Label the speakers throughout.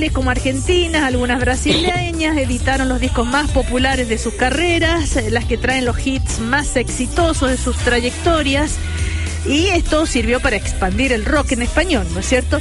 Speaker 1: como argentinas, algunas brasileñas, editaron los discos más populares de sus carreras, las que traen los hits más exitosos de sus trayectorias. Y esto sirvió para expandir el rock en español, ¿no es cierto?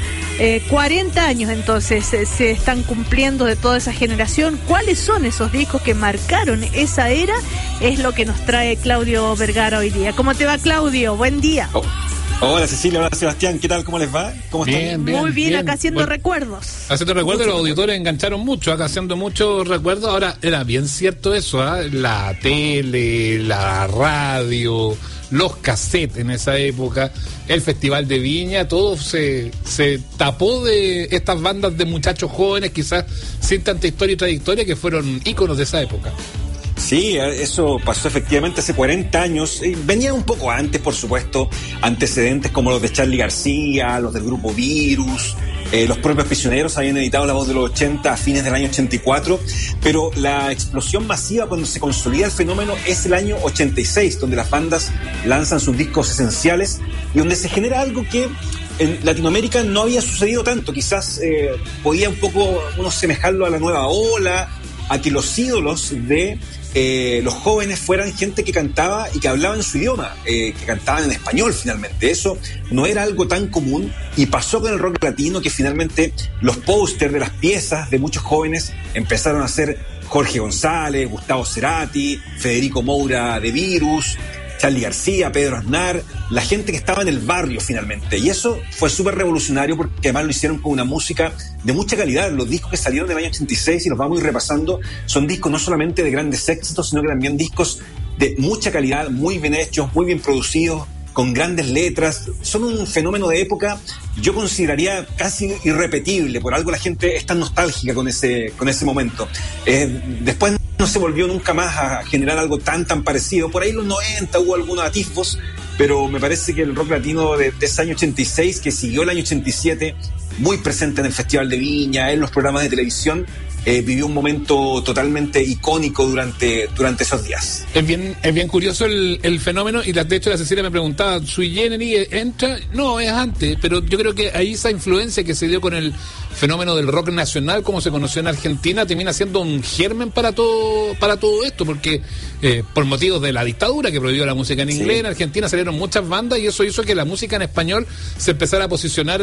Speaker 1: 40 años entonces se están cumpliendo de toda esa generación. ¿Cuáles son esos discos que marcaron esa era? Es lo que nos trae Claudio Vergara hoy día. ¿Cómo te va, Claudio? Buen día.
Speaker 2: Hola Cecilia, hola Sebastián, ¿qué tal? ¿Cómo les va? ¿Cómo están?
Speaker 1: Muy bien, acá haciendo recuerdos.
Speaker 3: Haciendo recuerdos, los auditores engancharon mucho, acá haciendo muchos recuerdos. Ahora, era bien cierto eso, la tele, la radio, los cassettes en esa época, el Festival de Viña, todo se tapó de estas bandas de muchachos jóvenes, quizás sin tanta historia y trayectoria, que fueron íconos de esa época.
Speaker 2: Sí, eso pasó efectivamente hace 40 años. Venía un poco antes, por supuesto, antecedentes como los de Charly García, los del grupo Virus. Los propios Prisioneros habían editado La Voz de los 80 a fines del año 84, pero la explosión masiva cuando se consolida el fenómeno es el año 86, donde las bandas lanzan sus discos esenciales y donde se genera algo que en Latinoamérica no había sucedido tanto. Quizás podía un poco uno asemejarlo a la nueva ola, a que los ídolos de los jóvenes fueran gente que cantaba y que hablaba en su idioma, que cantaban en español finalmente. Eso no era algo tan común y pasó con el rock latino, que finalmente los pósters de las piezas de muchos jóvenes empezaron a ser Jorge González, Gustavo Cerati, Federico Moura de Virus, Charly García, Pedro Aznar, la gente que estaba en el barrio finalmente. Y eso fue súper revolucionario porque además lo hicieron con una música de mucha calidad. Los discos que salieron del año 86, y los vamos a ir repasando, son discos no solamente de grandes éxitos, sino que también discos de mucha calidad, muy bien hechos, muy bien producidos, con grandes letras. Son un fenómeno de época, yo consideraría casi irrepetible. Por algo la gente es tan nostálgica con ese momento. Después no se volvió nunca más a generar algo tan parecido. Por ahí en los 90 hubo algunos atisbos, pero me parece que el rock latino de ese año 86, que siguió el año 87, muy presente en el Festival de Viña, en los programas de televisión, vivió un momento totalmente icónico durante esos días.
Speaker 3: Es bien curioso el fenómeno, y de hecho la Cecilia me preguntaba, ¿Sui Generis entra? No, es antes, pero yo creo que ahí esa influencia que se dio con el fenómeno del rock nacional, como se conoció en Argentina, termina siendo un germen para todo esto, porque por motivos de la dictadura que prohibió la música en inglés, sí, en Argentina salieron muchas bandas y eso hizo que la música en español se empezara a posicionar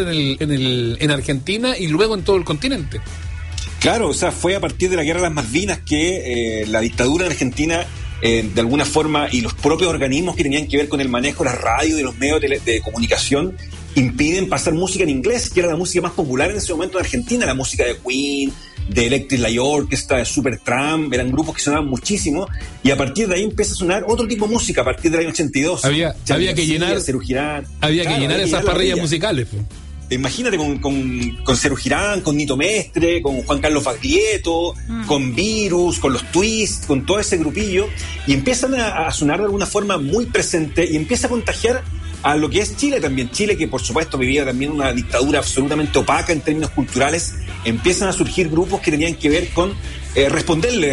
Speaker 3: en Argentina y luego en todo el continente.
Speaker 2: Claro, o sea, fue a partir de la Guerra de las Malvinas que la dictadura en Argentina, de alguna forma, y los propios organismos que tenían que ver con el manejo de la radio y de los medios de comunicación, impiden pasar música en inglés, que era la música más popular en ese momento en Argentina, la música de Queen, de Electric Light Orchestra, de Supertramp, eran grupos que sonaban muchísimo, y a partir de ahí empieza a sonar otro tipo de música a partir del año 82.
Speaker 3: Había que llenar esas parrillas musicales, pues.
Speaker 2: Imagínate con Serú Girán, con Nito Mestre, con Juan Carlos Baglietto, con Virus, con los Twists, con todo ese grupillo, y empiezan a sonar de alguna forma muy presente y empieza a contagiar a lo que es Chile también. Chile, que por supuesto vivía también una dictadura absolutamente opaca en términos culturales, empiezan a surgir grupos que tenían que ver con responderle